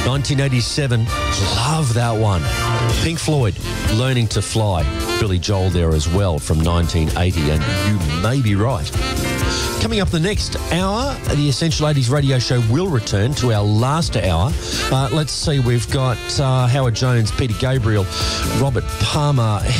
1987, love that one. Pink Floyd, Learning to Fly. Billy Joel there as well from 1980, and you may be right. Coming up the next hour, the Essential 80s radio show will return to our last hour. Let's see, we've got Howard Jones, Peter Gabriel, Robert Palmer,